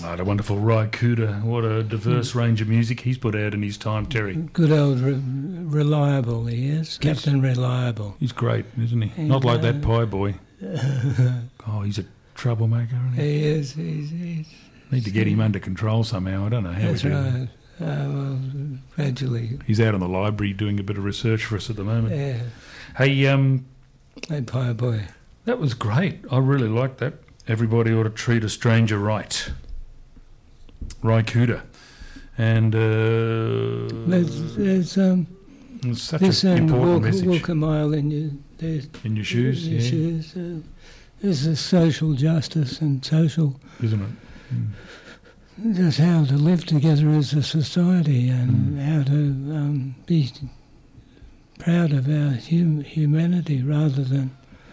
Oh, the wonderful Ry Cooder. What a diverse range of music he's put out in his time, Terry. Good old Reliable he is, Captain Reliable. He's great, isn't he? And, not like that Pie Boy. Oh, he's a troublemaker, isn't he? He is. He's Need to get him under control somehow. I don't know how that's we do right. that. Well, gradually. He's out in the library doing a bit of research for us at the moment. Yeah. Hey, Hey, Pie Boy. that was great. I really liked that. Everybody ought to treat a stranger right. Ry Cooder. And There's it's such this an important walk, message. walk a mile in your shoes, in your yeah. shoes. This is social justice and social, Isn't it? just how to live together as a society and how to be proud of our humanity rather than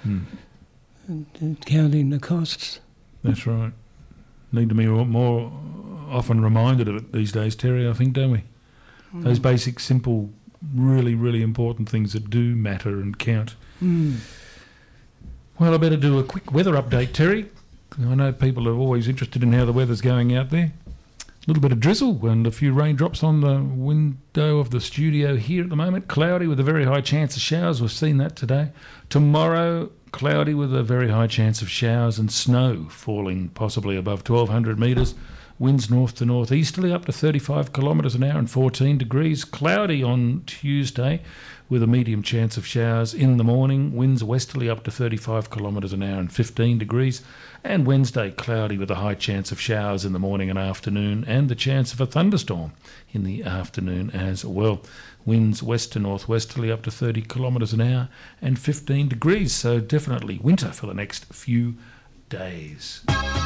counting the costs. That's right. Need to be more often reminded of it these days, Terry, I think, don't we? Those basic, simple, really, really important things that do matter and count. Well, I better do a quick weather update, Terry. I know people are always interested in how the weather's going out there. A little bit of drizzle and a few raindrops on the window of the studio here at the moment. Cloudy with a very high chance of showers. We've seen that today. Tomorrow, cloudy with a very high chance of showers and snow falling possibly above 1,200 metres. Winds north to northeasterly up to 35 kilometres an hour and 14 degrees. Cloudy on Tuesday with a medium chance of showers in the morning. Winds westerly up to 35 kilometres an hour and 15 degrees. And Wednesday, cloudy with a high chance of showers in the morning and afternoon and the chance of a thunderstorm in the afternoon as well. Winds west to northwesterly up to 30 kilometres an hour and 15 degrees. So definitely winter for the next few days.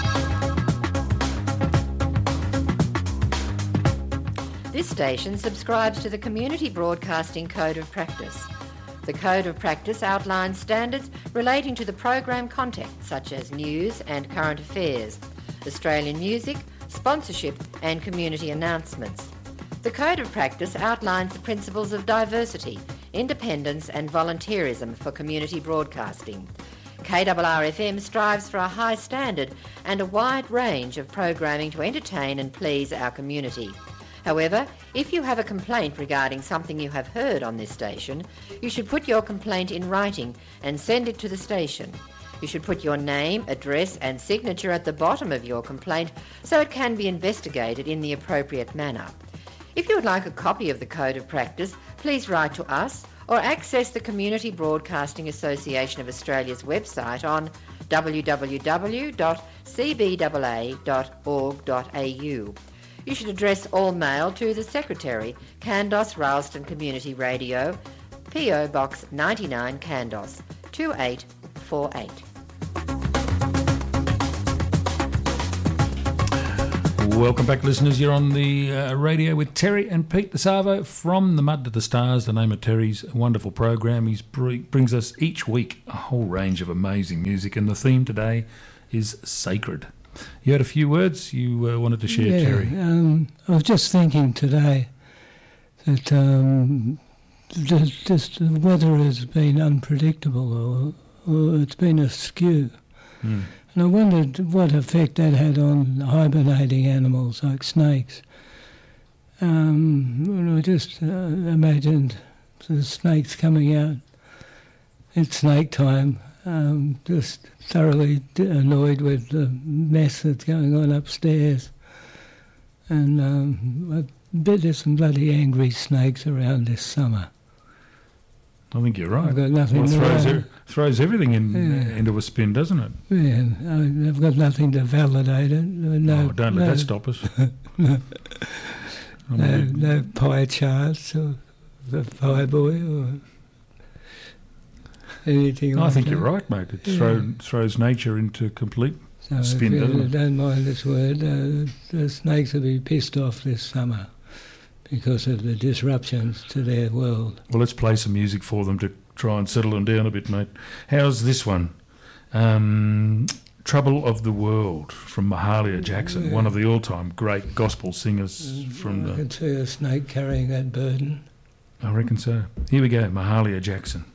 This station subscribes to the Community Broadcasting Code of Practice. The Code of Practice outlines standards relating to the program content, such as news and current affairs, Australian music, sponsorship and community announcements. The Code of Practice outlines the principles of diversity, independence and volunteerism for community broadcasting. KRRFM strives for a high standard and a wide range of programming to entertain and please our community. However, if you have a complaint regarding something you have heard on this station, you should put your complaint in writing and send it to the station. You should put your name, address and signature at the bottom of your complaint so it can be investigated in the appropriate manner. If you would like a copy of the Code of Practice, please write to us or access the Community Broadcasting Association of Australia's website on www.cbaa.org.au. You should address all mail to the Secretary, Kandos Ralston Community Radio, P.O. Box 99 Kandos, 2848. Welcome back, listeners. You're on the radio with Terry and Pete DeSavo from The Mud to the Stars, the name of Terry's wonderful program. He brings us each week a whole range of amazing music, and the theme today is sacred. You had a few words you wanted to share, Terry. I was just thinking today that just the weather has been unpredictable or it's been askew. And I wondered what effect that had on hibernating animals like snakes. I just imagined the snakes coming out at snake time, just thoroughly annoyed with the mess that's going on upstairs. And I bet there's some bloody angry snakes around this summer. I think you're right. I've got nothing throws everything into a spin, doesn't it? Yeah, I've got nothing to validate it. Don't let that stop us. No pie charts or the pie boy or anything like that. I think you're right, mate. It throws nature into complete spin, if doesn't you it? don't mind this word, the snakes will be pissed off this summer because of the disruptions to their world. Well, let's play some music for them to try and settle them down a bit, mate. How's this one? Trouble of the World from Mahalia Jackson, one of the all-time great gospel singers from I can see a snake carrying that burden. I reckon so. Here we go, Mahalia Jackson.